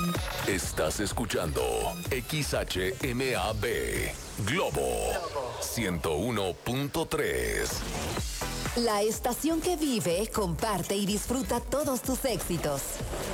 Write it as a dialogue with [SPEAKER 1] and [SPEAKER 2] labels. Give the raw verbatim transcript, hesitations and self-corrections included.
[SPEAKER 1] Estás escuchando X H M A B Globo ciento uno punto tres.
[SPEAKER 2] La estación que vive, comparte y disfruta todos tus éxitos.